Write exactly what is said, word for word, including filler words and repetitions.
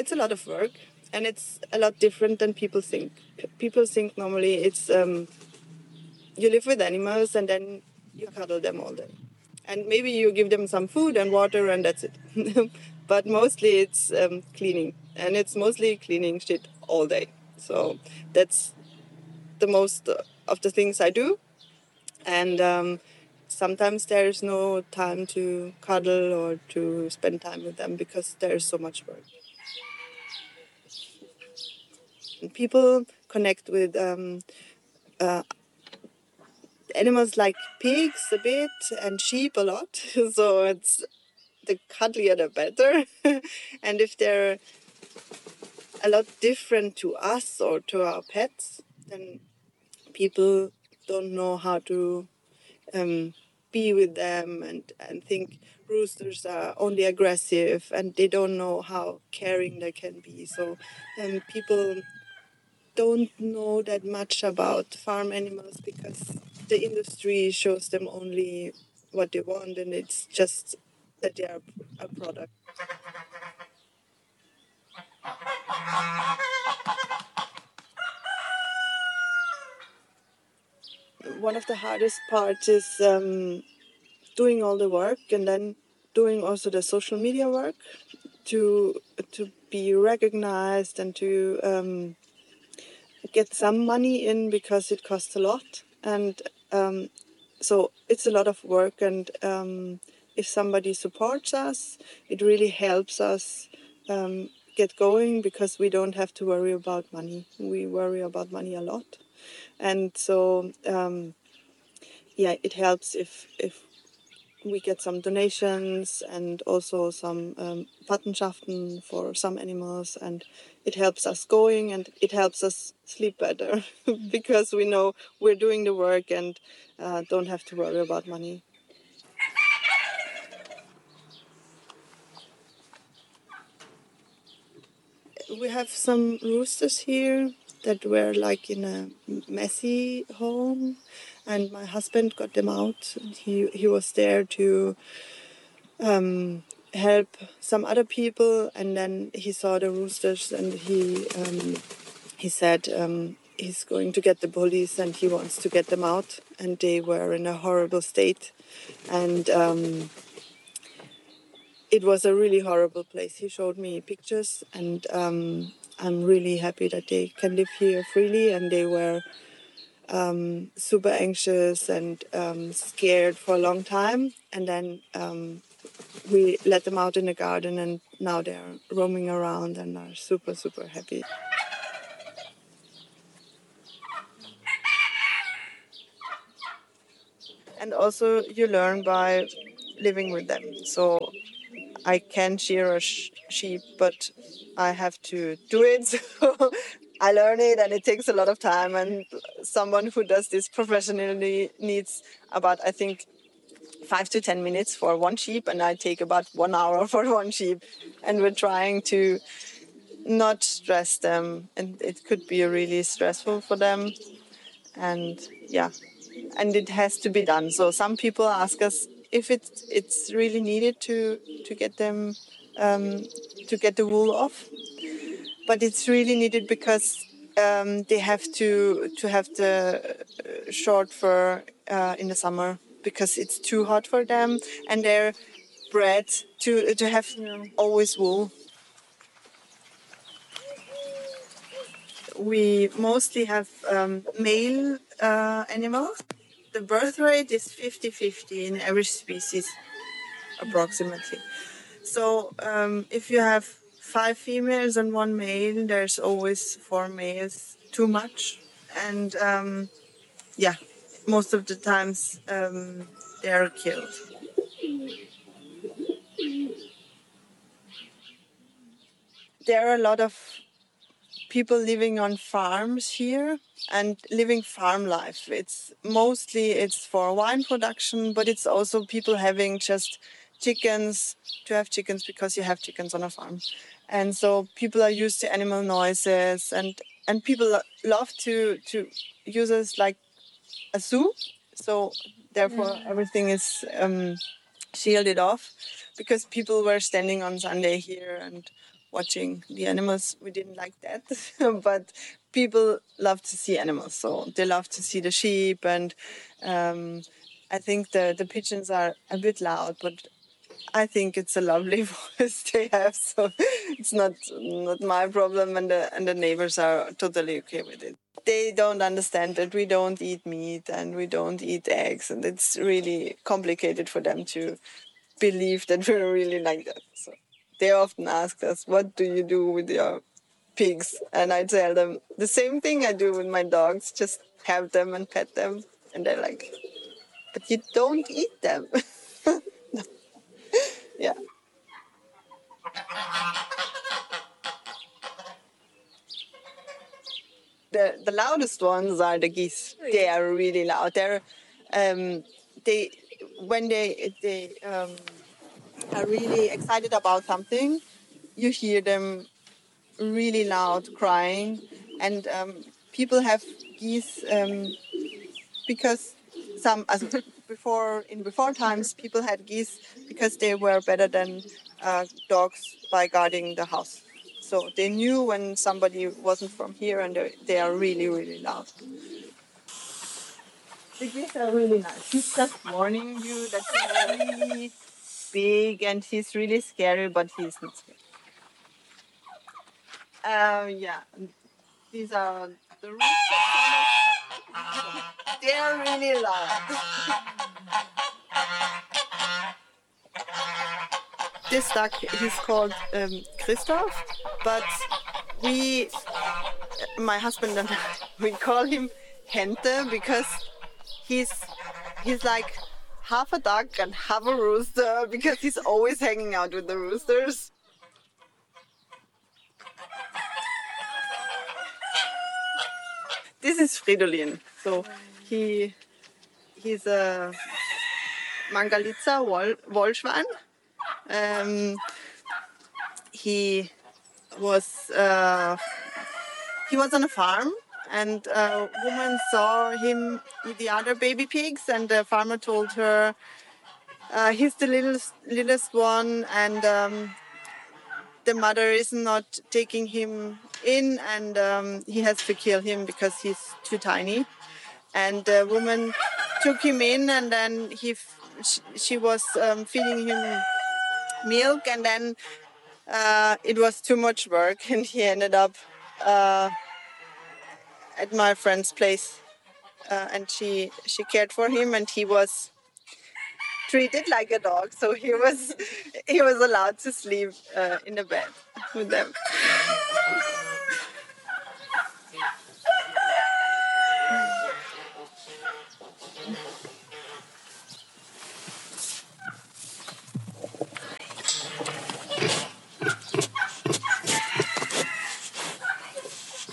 it's a lot of work, and it's a lot different than people think. P- people think normally it's um, you live with animals and then you cuddle them all day. And maybe you give them some food and water and that's it. But mostly it's um, cleaning. And it's mostly cleaning shit all day. So that's the most of the things I do. And um, sometimes there's no time to cuddle or to spend time with them because there's so much work. And people connect with um, uh, animals like pigs a bit and sheep a lot. So it's the cuddlier the better. And if they're a lot different to us or to our pets, then people don't know how to um, be with them and, and think roosters are only aggressive and they don't know how caring they can be. So um, people don't know that much about farm animals because the industry shows them only what they want and it's just that they are a product. One of the hardest parts is um, doing all the work and then doing also the social media work to to be recognized and to um, get some money in because it costs a lot. And um, so it's a lot of work. And um, if somebody supports us, it really helps us um, get going because we don't have to worry about money. We worry about money a lot. And so, um, yeah, it helps if, if we get some donations and also some um, Patenschaften for some animals, and it helps us going and it helps us sleep better because we know we're doing the work and uh, don't have to worry about money. We have some roosters here that were like in a messy home, and my husband got them out. He he was there to um, help some other people, and then he saw the roosters, and he um, he said um, he's going to get the bullies, and he wants to get them out, and they were in a horrible state, and um, it was a really horrible place. He showed me pictures, and um, I'm really happy that they can live here freely, and they were um, super anxious and um, scared for a long time, and then um, we let them out in the garden and now they're roaming around and are super, super happy. And also you learn by living with them. So I can shear a sh- sheep, but I have to do it. So I learn it and it takes a lot of time. And someone who does this professionally needs about, I think, five to ten minutes for one sheep, and I take about one hour for one sheep. And we're trying to not stress them, and it could be really stressful for them. And yeah, and it has to be done. So some people ask us if it's it's really needed to to get them um, to get the wool off, but it's really needed because um, they have to to have the short fur uh, in the summer because it's too hot for them, and they're bred to to have always wool. We mostly have um, male uh, animals. The birth rate is fifty-fifty in every species, approximately. So um, if you have five females and one male, there's always four males too much. And um, yeah, most of the times um, they're killed. There are a lot of people living on farms here and living farm life. It's mostly it's for wine production, but it's also people having just chickens to have chickens because you have chickens on a farm. And so people are used to animal noises, and and people love to to use us like a zoo. So therefore mm. everything is um, shielded off because people were standing on Sunday here and watching the animals. We didn't like that, but people love to see animals, so they love to see the sheep, and um, I think the the pigeons are a bit loud, but I think it's a lovely voice they have, so it's not not my problem, and the and the neighbors are totally okay with it. They don't understand that we don't eat meat and we don't eat eggs, and it's really complicated for them to believe that we're really like that. So they often ask us, "What do you do with your pigs?" And I tell them the same thing I do with my dogs: just have them and pet them, and they're like, "But you don't eat them." Yeah. The the loudest ones are the geese. They are really loud. They're um, they when they they um, are really excited about something, you hear them really loud crying, and um, people have geese um, because some as before in before times people had geese because they were better than uh, dogs by guarding the house. So they knew when somebody wasn't from here, and they they are really really loud. The geese are really nice. He's just warning you that he's really big and he's really scary, but he's not scary. Um, yeah, these are the roosters. They're really loud. This duck is called um, Christoph, but we, my husband and I, we call him Hente because he's he's like half a duck and half a rooster because he's always hanging out with the roosters. This is Fridolin. So he he's a Mangalitsa Woll, Wollschwein. Um, he was uh, he was on a farm, and a woman saw him with the other baby pigs, and the farmer told her uh, he's the littlest, littlest one, and um, the mother is not taking him in, and um, he has to kill him because he's too tiny. And the woman took him in, and then he she, she was um, feeding him milk, and then uh, it was too much work, and he ended up uh, at my friend's place, uh, and she she cared for him, and he was treated like a dog, so he was he was allowed to sleep uh, in the bed with them.